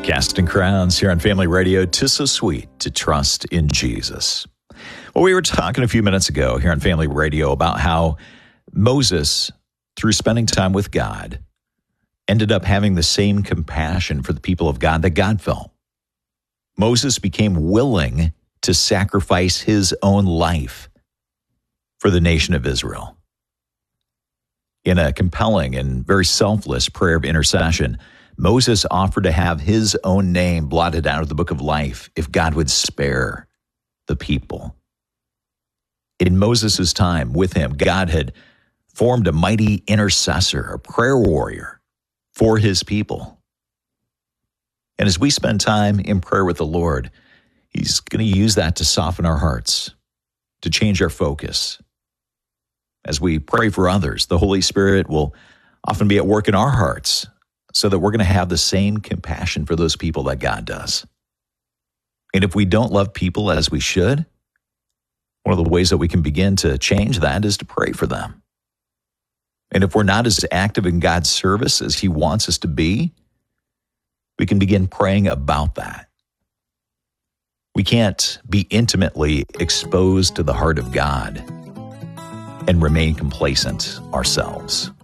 Casting crowns here on Family Radio. 'Tis so sweet to trust in Jesus. Well, we were talking a few minutes ago here on Family Radio about how Moses, through spending time with God, ended up having the same compassion for the people of God that God felt. Moses became willing to sacrifice his own life for the nation of Israel. In a compelling and very selfless prayer of intercession, Moses offered to have his own name blotted out of the book of life if God would spare the people. In Moses' time with him, God had formed a mighty intercessor, a prayer warrior for his people. And as we spend time in prayer with the Lord, he's going to use that to soften our hearts, to change our focus. As we pray for others, the Holy Spirit will often be at work in our hearts so that we're going to have the same compassion for those people that God does. And if we don't love people as we should, one of the ways that we can begin to change that is to pray for them. And if we're not as active in God's service as He wants us to be, we can begin praying about that. We can't be intimately exposed to the heart of God and remain complacent ourselves.